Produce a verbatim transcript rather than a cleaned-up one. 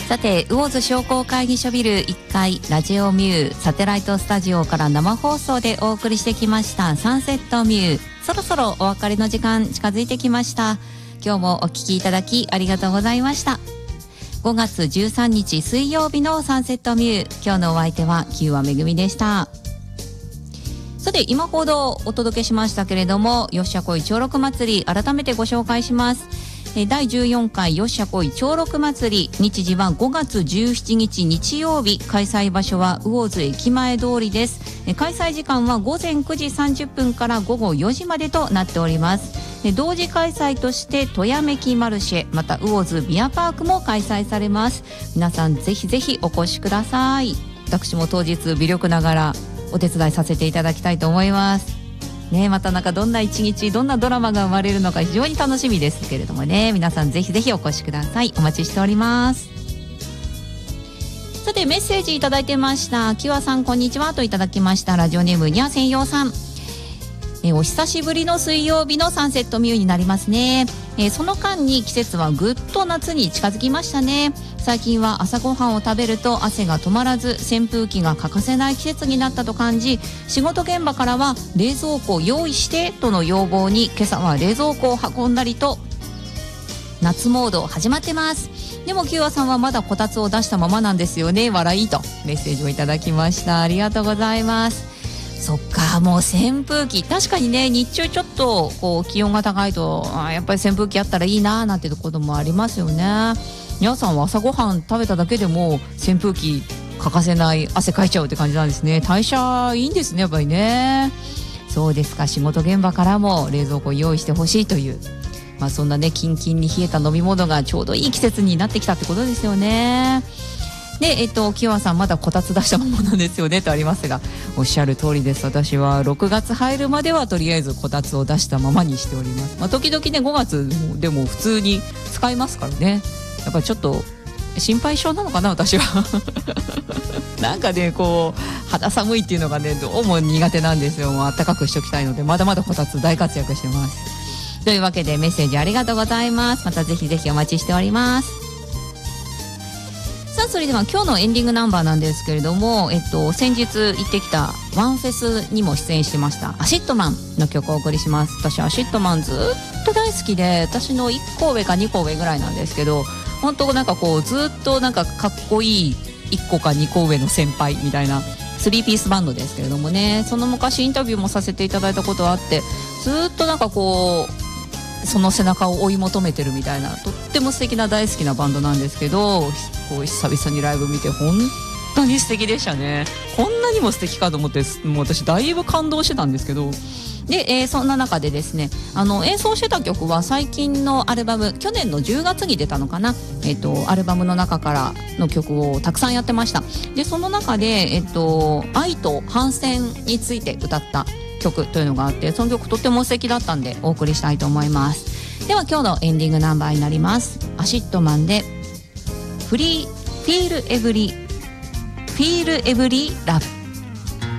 さて、魚津商工会議所ビルいっかいラジオミューサテライトスタジオから生放送でお送りしてきましたサンセットミュー。そろそろお別れの時間近づいてきました。今日もお聞きいただきありがとうございました。ごがつじゅうさんにち水曜日のサンセットミュー、今日のお相手はキューアめぐみでした。さて、今ほどお届けしましたけれども、よっしゃこい長六祭り改めてご紹介します。だいじゅうよんかいよっしゃこい長六祭り、日時はごがつじゅうしちにち日曜日、開催場所は魚津駅前通りです。開催時間はごぜんくじさんじゅっぷんからごごよじまでとなっております。同時開催としてとやめきマルシェ、また魚津ビアパークも開催されます。皆さんぜひぜひお越しください。私も当日微力ながらお手伝いさせていただきたいと思いますね。またなんかどんな一日、どんなドラマが生まれるのか非常に楽しみですけれどもね、皆さんぜひぜひお越しください。お待ちしております。さて、メッセージいただいてました。きわさんこんにちはといただきました。ラジオネームにゃ専用さん。えお久しぶりの水曜日のサンセットミューになりますね。えー、その間に季節はぐっと夏に近づきましたね。最近は朝ごはんを食べると汗が止まらず、扇風機が欠かせない季節になったと感じ、仕事現場からは冷蔵庫を用意してとの要望に、今朝は冷蔵庫を運んだりと夏モード始まってます。でもキュアさんはまだこたつを出したままなんですよね、笑いとメッセージをいただきました。ありがとうございます。そっか、もう扇風機、確かにね、日中ちょっとこう気温が高いと、あやっぱり扇風機あったらいいななんていうこともありますよね。皆さんは朝ごはん食べただけでも扇風機欠かせない、汗かいちゃうって感じなんですね。代謝いいんですね、やっぱりね。そうですか、仕事現場からも冷蔵庫を用意してほしいという、まあそんなね、キンキンに冷えた飲み物がちょうどいい季節になってきたってことですよね。で、えっと、キワさんまだこたつ出したままなんですよねとありますが、おっしゃる通りです。私はろくがつ入るまではとりあえずこたつを出したままにしております。まあ、時々ね、ごがつでも普通に使いますからね。やっぱりちょっと心配性なのかな、私は。なんかね、こう、肌寒いっていうのがね、どうも苦手なんですよ。もう暖かくしておきたいので、まだまだこたつ大活躍してます。というわけでメッセージありがとうございます。またぜひぜひお待ちしております。さあ、それでは今日のエンディングナンバーなんですけれども、えっと、先日行ってきたワンフェスにも出演してましたアシットマンの曲をお送りします。私アシットマンずっと大好きで、私のいっこ上かにこ上ぐらいなんですけど、本当なんかこうずっとなんかかっこいいいっこかにこ上の先輩みたいなスリーピースバンドですけれどもね、その昔インタビューもさせていただいたことがあって、ずっとなんかこうその背中を追い求めてるみたいな、とっても素敵な大好きなバンドなんですけど、こう久々にライブ見て本当に素敵でしたね。こんなにも素敵かと思って、もう私だいぶ感動してたんですけど、で、えー、そんな中でですね、あの演奏してた曲は最近のアルバム、去年のじゅうがつに出たのかな、えーと、アルバムの中からの曲をたくさんやってました。で、その中で、えーと、愛と反戦について歌った曲というのがあって、その曲とっても素敵だったんでお送りしたいと思います。では今日のエンディングナンバーになります。アシットマンでフリーフィールエブリフィールエブリラブ。